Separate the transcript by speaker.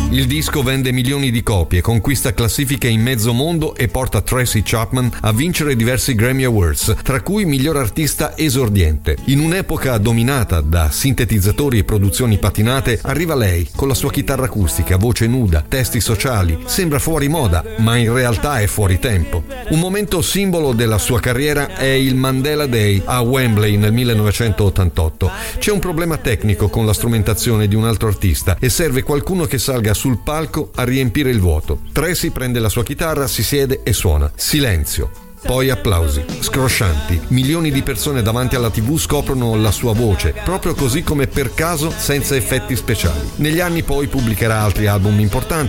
Speaker 1: Il disco vende milioni di copie, conquista classifiche in mezzo mondo e porta Tracy Chapman a vincere diversi Grammy Awards, tra cui miglior artista esordiente. In un'epoca dominata da sintetizzatori e produzioni patinate, arriva lei con la sua chitarra acustica, voce nuda, testi sociali. Sembra fuori moda, ma in realtà è fuori tempo. Un momento simbolo della sua carriera è il Mandela Day a Wembley nel 1988. C'è un problema tecnico con la strumentazione di un altro artista e serve qualcuno che salga sul palco a riempire il vuoto. Tracy prende la sua chitarra, si siede e suona. Silenzio. Poi applausi, scroscianti. Milioni di persone davanti alla TV scoprono la sua voce, proprio così come per caso, senza effetti speciali. Negli anni poi pubblicherà altri album importanti,